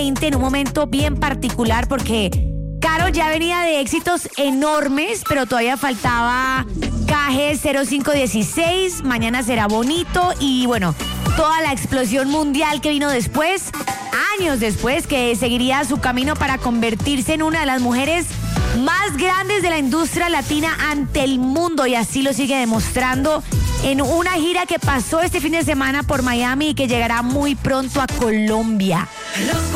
en un momento bien particular porque Karol ya venía de éxitos enormes, pero todavía faltaba KG 0516, Mañana será bonito y bueno, toda la explosión mundial que vino después, años después, que seguiría su camino para convertirse en una de las mujeres más grandes de la industria latina ante el mundo, y así lo sigue demostrando en una gira que pasó este fin de semana por Miami y que llegará muy pronto a Colombia.